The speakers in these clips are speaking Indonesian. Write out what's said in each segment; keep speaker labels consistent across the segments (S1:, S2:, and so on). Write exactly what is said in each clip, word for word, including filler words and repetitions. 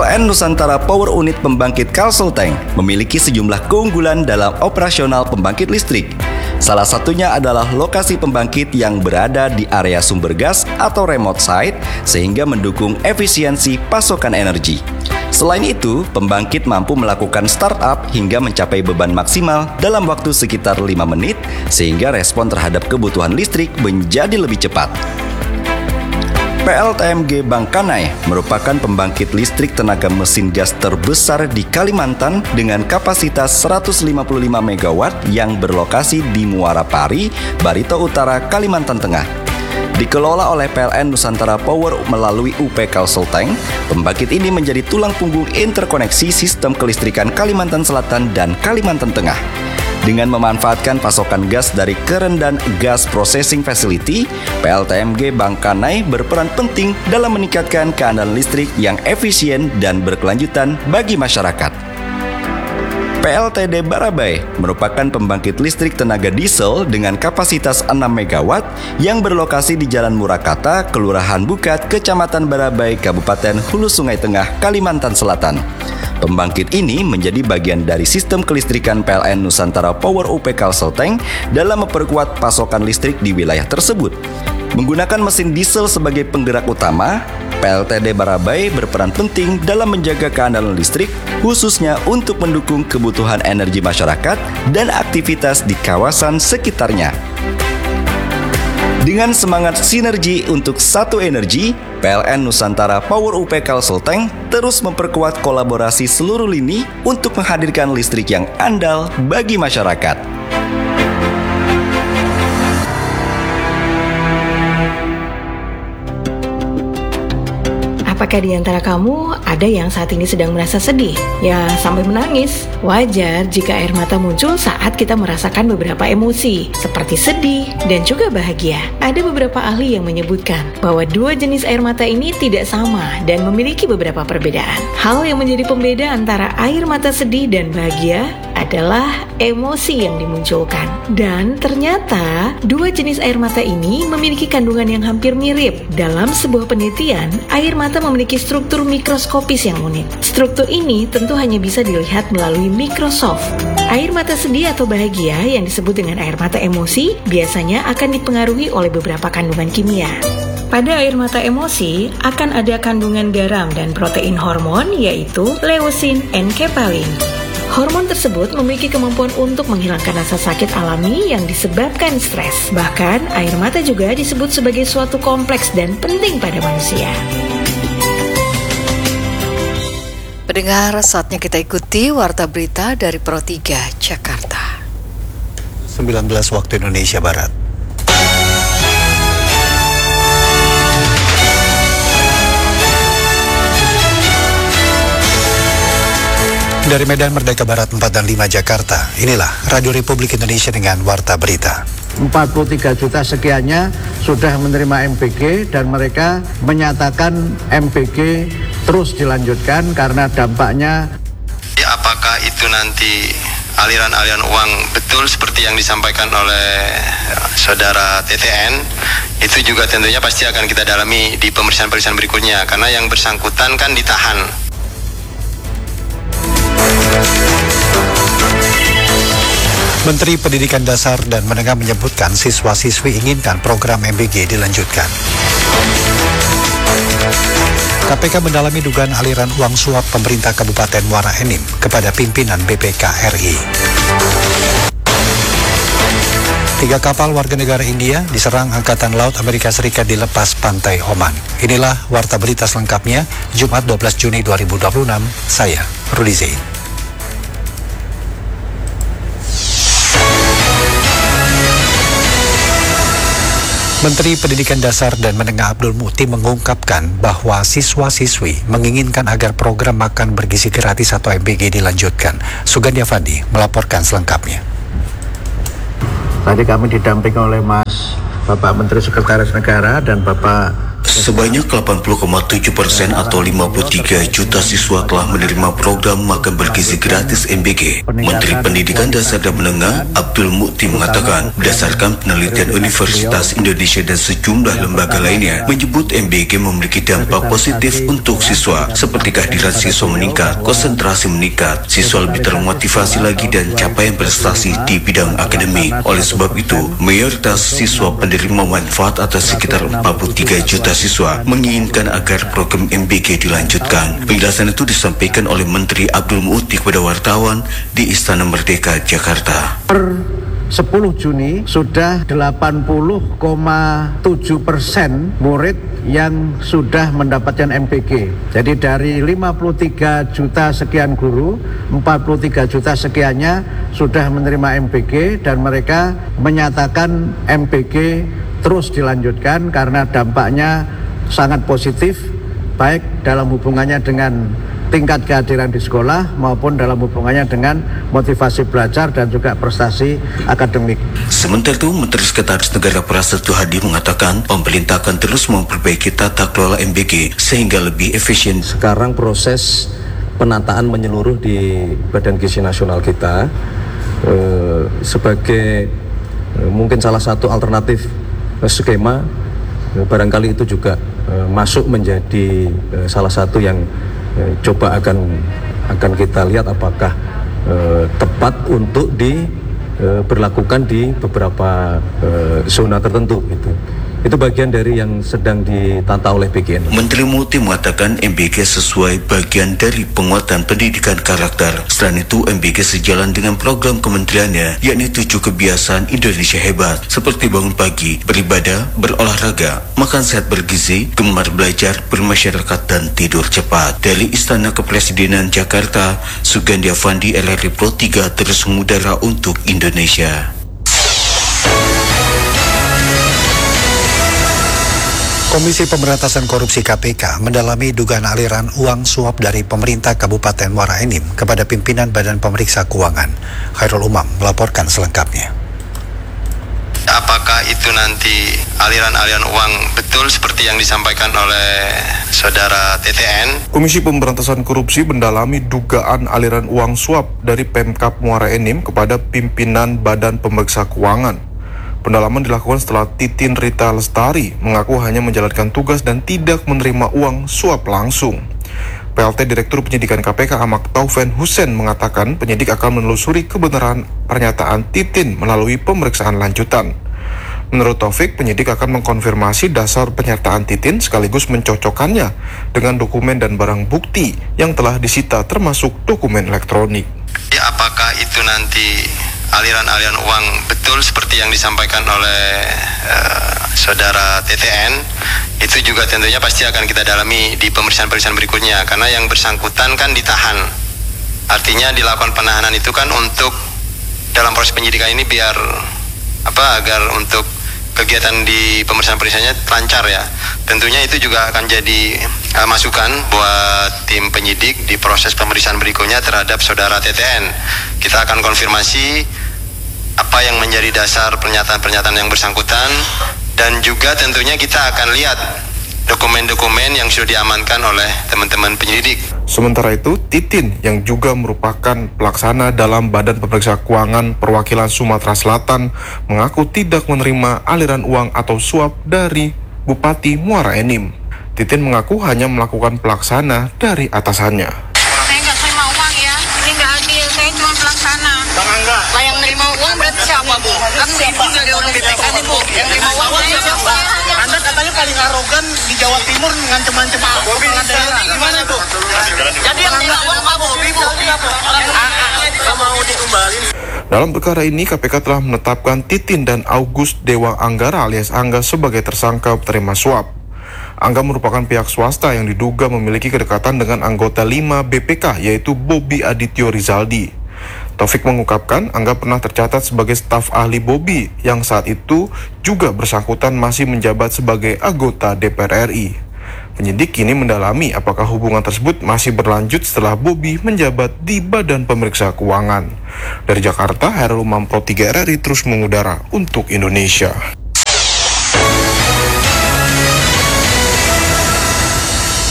S1: N Nusantara Power Unit Pembangkit Kalselteng memiliki sejumlah keunggulan dalam operasional pembangkit listrik. Salah satunya adalah lokasi pembangkit yang berada di area sumber gas atau remote site sehingga mendukung efisiensi pasokan energi. Selain itu, pembangkit mampu melakukan startup hingga mencapai beban maksimal dalam waktu sekitar lima menit sehingga respon terhadap kebutuhan listrik menjadi lebih cepat. P L T M G Bangkanai merupakan pembangkit listrik tenaga mesin gas terbesar di Kalimantan dengan kapasitas seratus lima puluh lima megawatt yang berlokasi di Muara Pari, Barito Utara, Kalimantan Tengah. Dikelola oleh P L N Nusantara Power melalui U P Kalselteng, pembangkit ini menjadi tulang punggung interkoneksi sistem kelistrikan Kalimantan Selatan dan Kalimantan Tengah. Dengan memanfaatkan pasokan gas dari Kerendan Gas Processing Facility, P L T M G Bangkanai berperan penting dalam meningkatkan keandalan listrik yang efisien dan berkelanjutan bagi masyarakat. P L T D Barabai merupakan pembangkit listrik tenaga diesel dengan kapasitas enam megawatt yang berlokasi di Jalan Murakata, Kelurahan Bukat, Kecamatan Barabai, Kabupaten Hulu Sungai Tengah, Kalimantan Selatan. Pembangkit ini menjadi bagian dari sistem kelistrikan P L N Nusantara Power U P Kalselteng dalam memperkuat pasokan listrik di wilayah tersebut. Menggunakan mesin diesel sebagai penggerak utama, P L T D Barabai berperan penting dalam menjaga keandalan listrik, khususnya untuk mendukung kebutuhan energi masyarakat dan aktivitas di kawasan sekitarnya. Dengan semangat sinergi untuk satu energi, P L N Nusantara Power U P Kalselteng terus memperkuat kolaborasi seluruh lini untuk menghadirkan listrik yang andal bagi masyarakat.
S2: Apakah di antara kamu ada yang saat ini sedang merasa sedih? Ya, sampai menangis. Wajar jika air mata muncul saat kita merasakan beberapa emosi, seperti sedih dan juga bahagia. Ada beberapa ahli yang menyebutkan bahwa dua jenis air mata ini tidak sama dan memiliki beberapa perbedaan. Hal yang menjadi pembeda antara air mata sedih dan bahagia adalah emosi yang dimunculkan. Dan ternyata dua jenis air mata ini memiliki kandungan yang hampir mirip. Dalam sebuah penelitian, air mata memiliki struktur mikroskopis yang unik. Struktur ini tentu hanya bisa dilihat melalui mikroskop. Air mata sedih atau bahagia yang disebut dengan air mata emosi biasanya akan dipengaruhi oleh beberapa kandungan kimia. Pada air mata emosi akan ada kandungan garam dan protein hormon yaitu leusin dan enkephalin. Hormon tersebut memiliki kemampuan untuk menghilangkan rasa sakit alami yang disebabkan stres. Bahkan, air mata juga disebut sebagai suatu kompleks dan penting pada manusia.
S3: Pendengar, saatnya kita ikuti Warta Berita dari Pro tiga Jakarta.
S4: sembilan belas waktu Indonesia Barat. Dari Medan Merdeka Barat empat dan lima Jakarta, inilah Radio Republik Indonesia dengan Warta Berita.
S5: empat puluh tiga juta sekiannya sudah menerima M P G dan mereka menyatakan M P G terus dilanjutkan karena dampaknya.
S6: Apakah itu nanti aliran-aliran uang betul seperti yang disampaikan oleh saudara T T N? Itu juga tentunya pasti akan kita dalami di pemeriksaan-pemeriksaan berikutnya karena yang bersangkutan kan ditahan.
S4: Menteri Pendidikan Dasar dan Menengah menyebutkan siswa-siswi inginkan program M B G dilanjutkan. K P K mendalami dugaan aliran uang suap pemerintah Kabupaten Muara Enim kepada pimpinan B P K R I. Tiga kapal warga negara India diserang Angkatan Laut Amerika Serikat di lepas pantai Oman. Inilah Warta Berita selengkapnya, Jumat dua belas Juni dua ribu dua puluh enam. Saya, Rudi Zain. Menteri Pendidikan Dasar dan Menengah Abdul Muti mengungkapkan bahwa siswa-siswi menginginkan agar program makan bergizi gratis atau M B G dilanjutkan. Sugandi Afandi melaporkan selengkapnya.
S5: Tadi kami didampingi oleh Mas Bapak Menteri Sekretaris Negara dan Bapak
S7: Sebanyak delapan puluh koma tujuh persen atau lima puluh tiga juta siswa telah menerima program makan bergizi gratis M B G. Menteri Pendidikan Dasar dan Menengah Abdul Mukti mengatakan, berdasarkan penelitian Universitas Indonesia dan sejumlah lembaga lainnya, menyebut M B G memiliki dampak positif untuk siswa, seperti kehadiran siswa meningkat, konsentrasi meningkat, siswa lebih termotivasi lagi dan capaian prestasi di bidang akademik. Oleh sebab itu, mayoritas siswa penerima manfaat atau sekitar empat puluh tiga juta siswa menginginkan agar program M B G dilanjutkan. Penjelasan itu disampaikan oleh Menteri Abdul Mukti kepada wartawan di Istana Merdeka, Jakarta.
S5: Per sepuluh Juni sudah delapan puluh koma tujuh persen murid yang sudah mendapatkan M B G. Jadi dari lima puluh tiga juta sekian guru, empat puluh tiga juta sekiannya sudah menerima M B G dan mereka menyatakan M B G terus dilanjutkan karena dampaknya sangat positif, baik dalam hubungannya dengan tingkat kehadiran di sekolah maupun dalam hubungannya dengan motivasi belajar dan juga prestasi akademik.
S7: Sementara itu, Menteri Sekretaris Negara Prasetyo Hadi mengatakan pemerintah akan terus memperbaiki tata kelola M B G sehingga lebih efisien.
S8: Sekarang proses penataan menyeluruh di Badan Gizi Nasional kita eh, sebagai eh, mungkin salah satu alternatif eh, skema, eh, barangkali itu juga eh, masuk menjadi eh, salah satu yang coba akan akan kita lihat apakah e, tepat untuk diberlakukan di beberapa e, zona tertentu gitu. Itu bagian dari yang sedang ditata oleh B G N.
S7: Menteri Mukti mengatakan M B G sesuai bagian dari penguatan pendidikan karakter. Selain itu, M B G sejalan dengan program kementeriannya, yakni tujuh kebiasaan Indonesia hebat, seperti bangun pagi, beribadah, berolahraga, makan sehat bergizi, gemar belajar, bermasyarakat, dan tidur cepat. Dari Istana Kepresidenan Jakarta, Sugandi Avandi, R R I Pro tiga terus mengudara untuk Indonesia.
S4: Komisi Pemberantasan Korupsi K P K mendalami dugaan aliran uang suap dari pemerintah Kabupaten Muara Enim kepada pimpinan Badan Pemeriksa Keuangan. Khairul Umam melaporkan selengkapnya.
S6: Apakah itu nanti aliran-aliran uang betul seperti yang disampaikan oleh Saudara T T N?
S9: Komisi Pemberantasan Korupsi mendalami dugaan aliran uang suap dari Pemkab Muara Enim kepada pimpinan Badan Pemeriksa Keuangan. Pendalaman dilakukan setelah Titin Rita Lestari mengaku hanya menjalankan tugas dan tidak menerima uang suap langsung. P L T Direktur Penyidikan K P K Ahmad Taufen Hussein mengatakan penyidik akan menelusuri kebenaran pernyataan Titin melalui pemeriksaan lanjutan. Menurut Taufik, penyidik akan mengkonfirmasi dasar pernyataan Titin sekaligus mencocokkannya dengan dokumen dan barang bukti yang telah disita termasuk dokumen elektronik.
S6: Apakah itu nanti aliran-aliran uang betul seperti yang disampaikan oleh uh, Saudara T T N, itu juga tentunya pasti akan kita dalami di pemeriksaan-pemeriksaan berikutnya, karena yang bersangkutan kan ditahan. Artinya dilakukan penahanan itu kan untuk dalam proses penyidikan ini biar apa agar untuk kegiatan di pemeriksaan-pemeriksaannya lancar ya. Tentunya itu juga akan jadi uh, masukan buat tim penyidik di proses pemeriksaan berikutnya terhadap Saudara T T N. Kita akan konfirmasi apa yang menjadi dasar pernyataan-pernyataan yang bersangkutan, dan juga tentunya kita akan lihat dokumen-dokumen yang sudah diamankan oleh teman-teman penyelidik.
S9: Sementara itu, Titin yang juga merupakan pelaksana dalam Badan Pemeriksa Keuangan Perwakilan Sumatera Selatan mengaku tidak menerima aliran uang atau suap dari Bupati Muara Enim. Titin mengaku hanya melakukan pelaksana dari atasannya.
S10: Saya nggak terima uang ya, ini nggak adil, saya cuma pelaksana. Lah yang nerima uang berarti siapa, Bu? Kan Ibu dari orang B P K nih, Bu. Yang nerima uang saya siapa?
S11: Anda katanya paling arogan di Jawa Timur ngancem-ngancem pengadaan daerah. Gimana, Bu?
S10: Jadi yang nerima uang Pak Bobi, Bu.
S11: Orang mau dikembaliin.
S9: Dalam perkara ini, K P K telah menetapkan Titin dan August Dewa Anggara alias Angga sebagai tersangka penerima suap. Angga merupakan pihak swasta yang diduga memiliki kedekatan dengan anggota lima B P K, yaitu Bobi Adityo Rizaldi. Taufik mengungkapkan Angga pernah tercatat sebagai staf ahli Bobi yang saat itu juga bersangkutan masih menjabat sebagai anggota D P R R I. Penyidik kini mendalami apakah hubungan tersebut masih berlanjut setelah Bobi menjabat di Badan Pemeriksa Keuangan. Dari Jakarta, Khairul Umam Pro tiga R R I terus mengudara untuk Indonesia.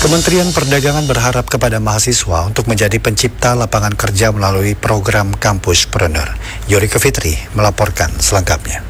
S4: Kementerian Perdagangan berharap kepada mahasiswa untuk menjadi pencipta lapangan kerja melalui program Kampuspreneur. Yorika Fitri melaporkan selengkapnya.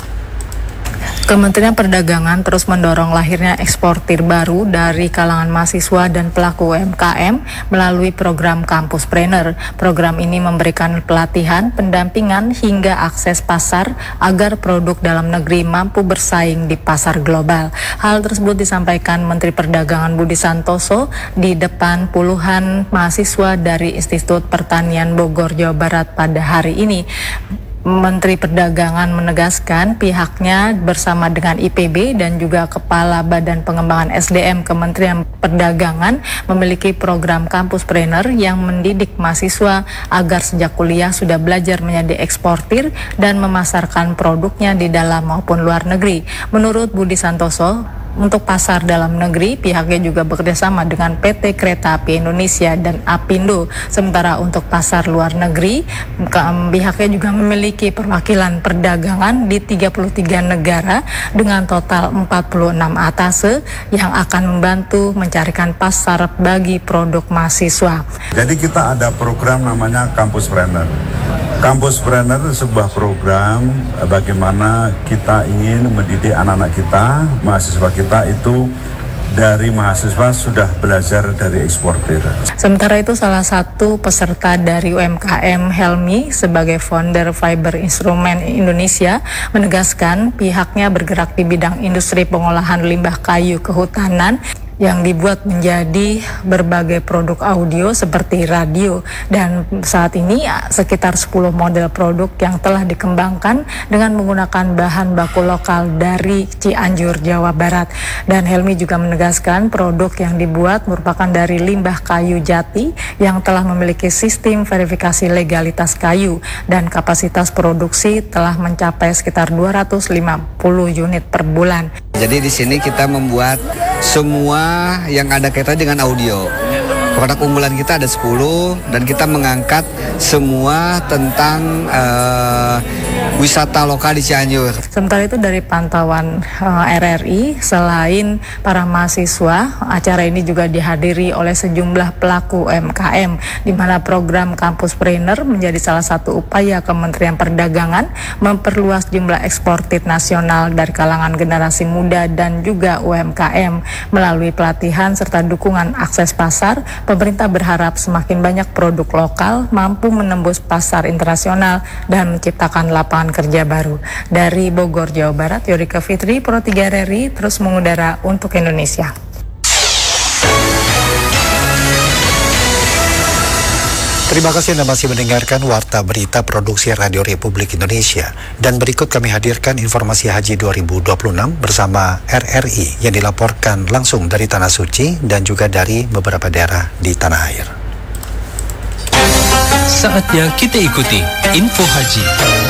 S12: Kementerian Perdagangan terus mendorong lahirnya eksportir baru dari kalangan mahasiswa dan pelaku U M K M melalui program Kampuspreneur. Program ini memberikan pelatihan, pendampingan hingga akses pasar agar produk dalam negeri mampu bersaing di pasar global. Hal tersebut disampaikan Menteri Perdagangan Budi Santoso di depan puluhan mahasiswa dari Institut Pertanian Bogor, Jawa Barat pada hari ini. Menteri Perdagangan menegaskan pihaknya bersama dengan I P B dan juga Kepala Badan Pengembangan S D M Kementerian Perdagangan memiliki program Kampuspreneur yang mendidik mahasiswa agar sejak kuliah sudah belajar menjadi eksportir dan memasarkan produknya di dalam maupun luar negeri. Menurut Budi Santoso, untuk pasar dalam negeri, pihaknya juga bekerjasama dengan P T Kereta Api Indonesia dan Apindo. Sementara untuk pasar luar negeri, pihaknya juga memiliki perwakilan perdagangan di tiga puluh tiga negara dengan total empat puluh enam atase yang akan membantu mencarikan pasar bagi produk mahasiswa.
S13: Jadi kita ada program namanya Kampuspreneur. Kampuspreneur sebuah program bagaimana kita ingin mendidik anak-anak kita, mahasiswa kita itu dari mahasiswa sudah belajar dari eksportir.
S12: Sementara itu salah satu peserta dari U M K M Helmi sebagai founder Fiber Instrument Indonesia menegaskan pihaknya bergerak di bidang industri pengolahan limbah kayu kehutanan yang dibuat menjadi berbagai produk audio seperti radio, dan saat ini sekitar sepuluh model produk yang telah dikembangkan dengan menggunakan bahan baku lokal dari Cianjur, Jawa Barat. Dan Helmi juga menegaskan produk yang dibuat merupakan dari limbah kayu jati yang telah memiliki sistem verifikasi legalitas kayu dan kapasitas produksi telah mencapai sekitar dua ratus lima puluh unit per bulan.
S14: Jadi di sini kita membuat semua yang ada kaitannya dengan audio. Produk unggulan kita ada sepuluh dan kita mengangkat semua tentang uh, wisata lokal di Cianjur.
S12: Sementara itu dari pantauan uh, R R I, selain para mahasiswa, acara ini juga dihadiri oleh sejumlah pelaku U M K M, di mana program Kampuspreneur menjadi salah satu upaya Kementerian Perdagangan memperluas jumlah eksportir nasional dari kalangan generasi muda dan juga U M K M. Melalui pelatihan serta dukungan akses pasar, pemerintah berharap semakin banyak produk lokal mampu menembus pasar internasional dan menciptakan lapangan kerja baru. Dari Bogor, Jawa Barat, Yorika Fitri, Pro tiga R R I terus mengudara untuk Indonesia.
S4: Terima kasih Anda masih mendengarkan Warta Berita Produksi Radio Republik Indonesia. Dan berikut kami hadirkan informasi Haji dua ribu dua puluh enam bersama R R I yang dilaporkan langsung dari Tanah Suci dan juga dari beberapa daerah di tanah air.
S15: Saatnya kita ikuti Info Haji.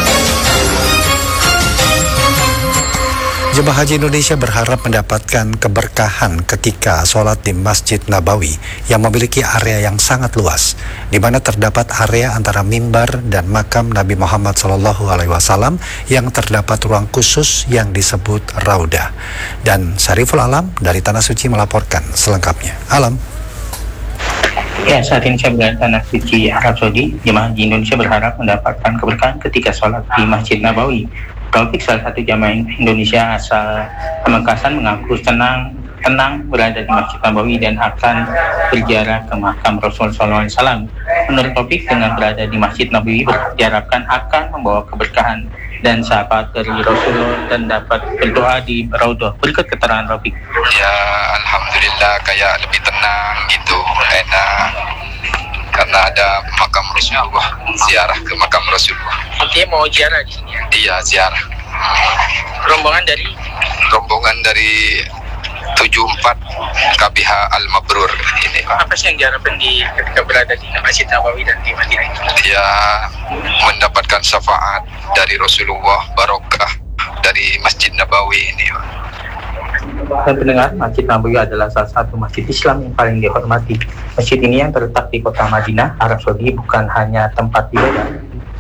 S4: Jemaah Haji Indonesia berharap mendapatkan keberkahan ketika sholat di Masjid Nabawi yang memiliki area yang sangat luas, di mana terdapat area antara mimbar dan makam Nabi Muhammad shallallahu alaihi wasallam yang terdapat ruang khusus yang disebut Raudah. Dan Syariful Alam dari Tanah Suci melaporkan selengkapnya. Alam.
S16: Ya, saat ini saya berada di Tanah Suci Arab Saudi. Jemaah Haji Indonesia berharap mendapatkan keberkahan ketika sholat di Masjid Nabawi. Taufik, salah satu jamaah Indonesia asal Pamekasan, mengaku tenang tenang berada di Masjid Nabawi dan akan berziarah ke makam Rasul Sallallahu Alaihi Wasallam. Menurut Taufik, dengan berada di Masjid Nabawi diharapkan akan membawa keberkahan dan syafaat dari Rasulullah dan dapat berdoa di Raudhah. Berikut keterangan Taufik.
S17: Ya, alhamdulillah kayak lebih tenang gitu, enak. Karena ada makam Rasulullah, ziarah ke makam Rasulullah.
S16: Artinya mau ziarah di sini ya?
S17: Iya, ziarah.
S16: Rombongan dari?
S17: Rombongan dari tujuh puluh empat K B H Al-Mabrur ini.
S16: Apa sih yang diharapkan di ketika berada di Masjid Nabawi dan di Madinah ini?
S17: Ya, mendapatkan syafaat dari Rasulullah, barokah dari Masjid Nabawi ini.
S16: Dan pendengar, Masjid Nabawi adalah salah satu masjid Islam yang paling dihormati. Masjid ini yang terletak di kota Madinah, Arab Saudi, bukan hanya tempat ibadah,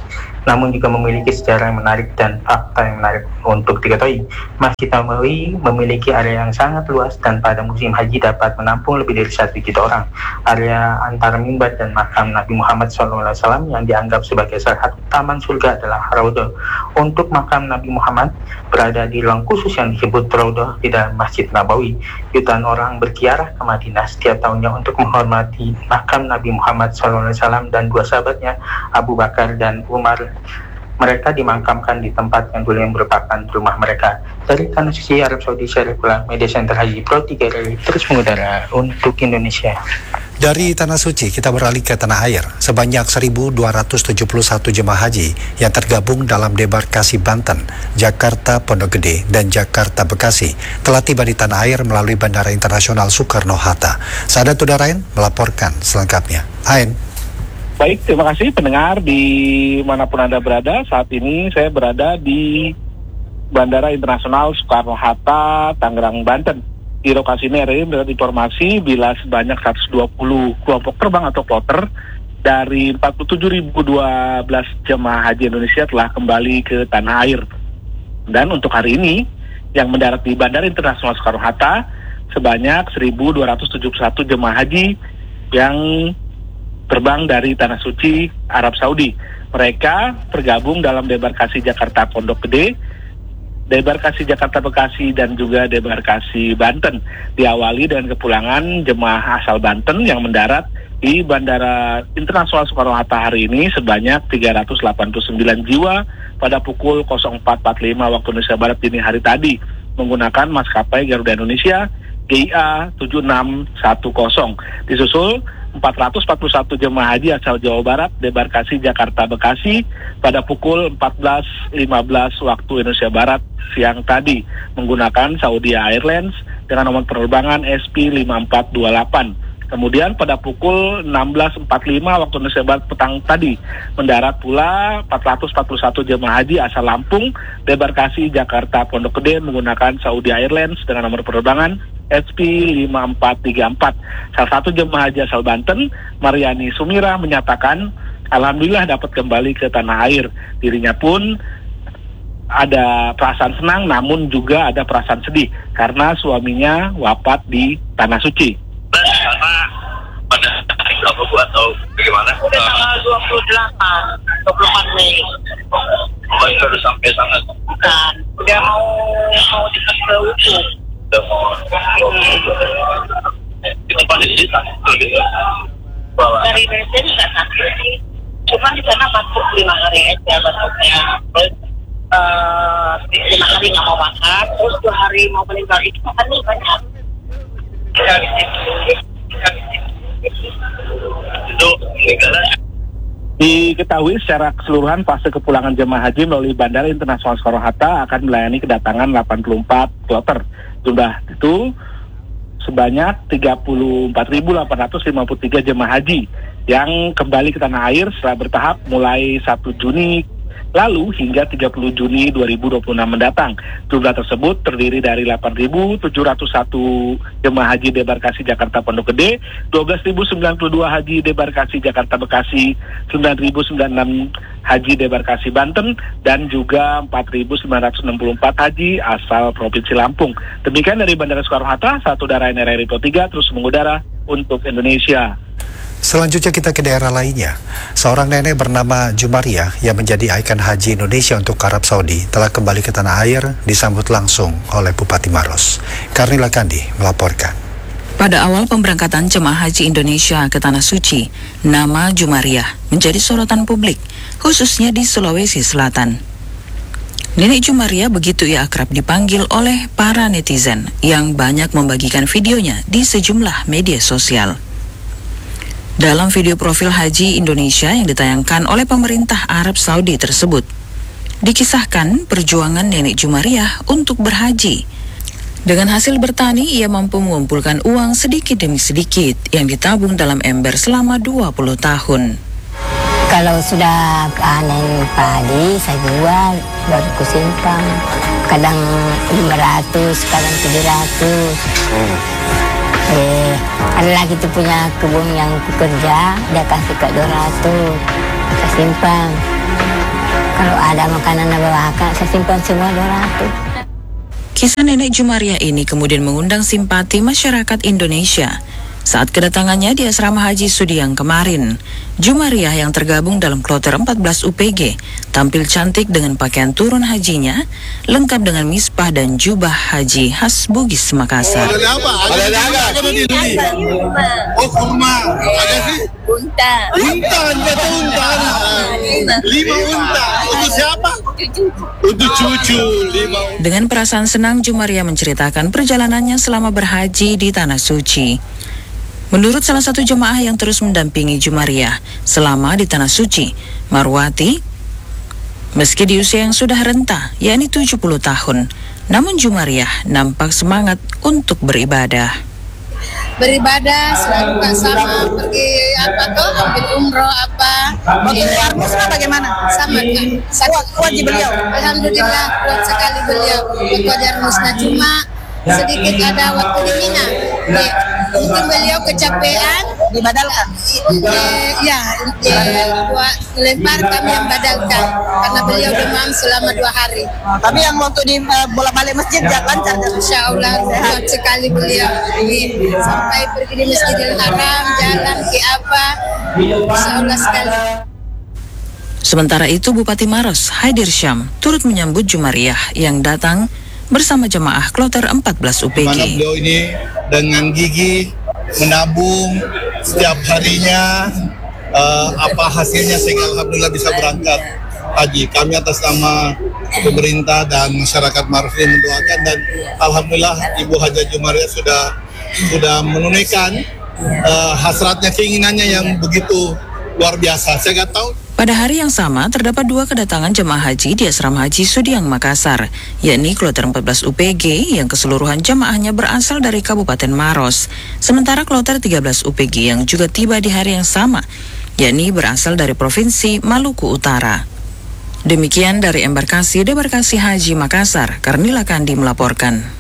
S16: namun juga memiliki sejarah yang menarik dan fakta yang menarik untuk diketahui. Masjid Nabawi memiliki area yang sangat luas dan pada musim haji dapat menampung lebih dari satu juta orang. Area antara mimbar dan makam Nabi Muhammad shallallahu alaihi wasallam yang dianggap sebagai salah satu taman surga adalah Raudhah. Untuk makam Nabi Muhammad berada di ruang khusus yang disebut Raudhah di dalam Masjid Nabawi. Jutaan orang berziarah ke Madinah setiap tahunnya untuk menghormati makam Nabi Muhammad shallallahu alaihi wasallam dan dua sahabatnya Abu Bakar dan Umar. Mereka dimakamkan di tempat yang dulu yang merupakan rumah mereka. Dari Tanah Suci Arab Saudi, Syarifullah, Media Center Haji Pro tiga terus mengudara untuk Indonesia.
S4: Dari Tanah Suci kita beralih ke tanah air. Sebanyak seribu dua ratus tujuh puluh satu jemaah haji yang tergabung dalam debarkasi Banten, Jakarta Pondok Gede, dan Jakarta Bekasi telah tiba di tanah air melalui Bandara Internasional Soekarno-Hatta. Sahadat Udarain melaporkan selengkapnya. Ain.
S18: Baik, terima kasih pendengar di manapun Anda berada. Saat ini saya berada di Bandara Internasional Soekarno-Hatta, Tangerang, Banten. Di lokasi ini R I mendapat informasi bila sebanyak seratus dua puluh kelompok terbang atau kloter dari empat puluh tujuh ribu dua belas jemaah haji Indonesia telah kembali ke tanah air. Dan untuk hari ini, yang mendarat di Bandara Internasional Soekarno-Hatta sebanyak seribu dua ratus tujuh puluh satu jemaah haji yang terbang dari Tanah Suci, Arab Saudi. Mereka tergabung dalam debarkasi Jakarta Pondok Gede, debarkasi Jakarta Bekasi, dan juga debarkasi Banten. Diawali dengan kepulangan jemaah asal Banten yang mendarat di Bandara Internasional Soekarno-Hatta hari ini sebanyak tiga ratus delapan puluh sembilan jiwa pada pukul nol empat empat puluh lima waktu Indonesia Barat dini hari tadi menggunakan maskapai Garuda Indonesia G I A tujuh enam satu nol. Disusul empat ratus empat puluh satu jemaah haji asal Jawa Barat debarkasi Jakarta Bekasi pada pukul empat belas lima belas waktu Indonesia Barat siang tadi menggunakan Saudi Airlines dengan nomor penerbangan S P lima empat dua delapan. Kemudian pada pukul enam belas empat puluh lima waktu Indonesia Barat petang tadi mendarat pula empat ratus empat puluh satu jemaah haji asal Lampung debarkasi Jakarta Pondok Gede menggunakan Saudi Airlines dengan nomor penerbangan S P lima empat tiga empat. Salah satu jemaah haji asal Banten, Mariani Sumira, menyatakan alhamdulillah dapat kembali ke tanah air. Dirinya pun ada perasaan senang namun juga ada perasaan sedih karena suaminya wafat di Tanah Suci.
S19: Karena pada hari berapa buat atau bagaimana? Udah tanggal dua puluh delapan, dua puluh empat Mei. Oh, itu udah sampai sana? Bukan, udah mau mau dikasih ke Uku. Udah mau. Itu pada di sana. Dari Indonesia juga sakit. Cuma di sana batuk lima hari aja batuknya. Terus uh, lima hari nggak mau makan, terus dua hari mau meninggal itu makannya banyak.
S18: Diketahui secara keseluruhan fase kepulangan jemaah haji melalui Bandara Internasional Soekarno-Hatta akan melayani kedatangan delapan puluh empat kloter. Jumlah itu sebanyak tiga puluh empat ribu delapan ratus lima puluh tiga jemaah haji yang kembali ke tanah air setelah bertahap mulai satu Juni lalu hingga tiga puluh Juni dua ribu dua puluh enam mendatang. Jumlah tersebut terdiri dari delapan ribu tujuh ratus satu jemaah haji debarkasi Jakarta Pondok Gede, dua belas ribu sembilan puluh dua haji debarkasi Jakarta Bekasi, sembilan ribu sembilan puluh enam haji debarkasi Banten, dan juga empat ribu sembilan ratus enam puluh empat haji asal Provinsi Lampung. Demikian dari Bandara Soekarno-Hatta, satu udara N R R I Pro tiga terus mengudara untuk Indonesia.
S4: Selanjutnya kita ke daerah lainnya. Seorang nenek bernama Jumaria yang menjadi ikon haji Indonesia untuk Arab Saudi telah kembali ke tanah air disambut langsung oleh Bupati Maros. Karnila Kandi melaporkan.
S20: Pada awal pemberangkatan jemaah haji Indonesia ke Tanah Suci, nama Jumaria menjadi sorotan publik, khususnya di Sulawesi Selatan. Nenek Jumaria begitu ia akrab dipanggil oleh para netizen yang banyak membagikan videonya di sejumlah media sosial. Dalam video profil Haji Indonesia yang ditayangkan oleh pemerintah Arab Saudi tersebut, dikisahkan perjuangan Nenek Jumaria untuk berhaji. Dengan hasil bertani, ia mampu mengumpulkan uang sedikit demi sedikit yang ditabung dalam ember selama dua puluh tahun.
S21: Kalau sudah panen padi, saya jual, baru kusimpan. Kadang lima ratus, kadang tujuh ratus. Hmm. Eh, ada lagi tuh punya kebun yang kerja, dia kasih ke dua ratus, saya simpan. Kalau ada makanan bawakan, saya simpan semua dua ratus.
S20: Kisah Nenek Jumariah ini kemudian mengundang simpati masyarakat Indonesia. Saat kedatangannya di asrama Haji Sudiang kemarin, Jumariah yang tergabung dalam kloter empat belas U P G tampil cantik dengan pakaian turun hajinya, lengkap dengan misbah dan jubah haji khas Bugis Makassar.
S11: Ada apa? Ada apa? Ada di sini. Oh, kurma. Ada sih?
S21: Unta.
S11: Unta, ada unta. Lima unta. Untuk siapa? Untuk cucu. Lima.
S20: Dengan perasaan senang, Jumariah menceritakan perjalanannya selama berhaji di Tanah Suci. Menurut salah satu jemaah yang terus mendampingi Jumariah selama di Tanah Suci, Marwati, meski di usia yang sudah renta, yakni tujuh puluh tahun, namun Jumariah nampak semangat untuk beribadah.
S1: Beribadah selalu tak sama, pergi apa tuh, ambil umroh apa. Waktu keluar Musra bagaimana? Sama kan? Kuat, kuat di beliau. Alhamdulillah kuat sekali beliau. Keluar Musra cuma sedikit ada waktu di Mina. Mungkin beliau kecapean, dibadalkan. Eh, ya, buat lempar kami yang badalkan karena beliau demam selama dua hari. Tapi yang waktu di uh, bola balik masjid jalan lancar. Insya Allah sehat sekali beliau. Sampai pergi di Masjidil Haram, jalan ke apa, insya Allah sekali.
S20: Sementara itu Bupati Maros, Haidir Syam, turut menyambut Jumariah yang datang bersama jemaah kloter empat belas U P G.
S22: Mana beliau ini dengan gigih menabung setiap harinya, uh, apa hasilnya sehingga alhamdulillah bisa berangkat haji. Kami atas nama pemerintah dan masyarakat Maros ini mendoakan dan alhamdulillah Ibu Haja Jumariah sudah sudah menunaikan uh, hasratnya, keinginannya yang begitu luar biasa. Saya nggak tahu.
S20: Pada hari yang sama, terdapat dua kedatangan jemaah haji di asrama Haji Sudiang Makassar, yakni kloter empat belas U P G yang keseluruhan jemaahnya berasal dari Kabupaten Maros, sementara kloter tiga belas U P G yang juga tiba di hari yang sama, yakni berasal dari Provinsi Maluku Utara. Demikian dari embarkasi Debarkasi Haji Makassar, Karnila Kandi melaporkan.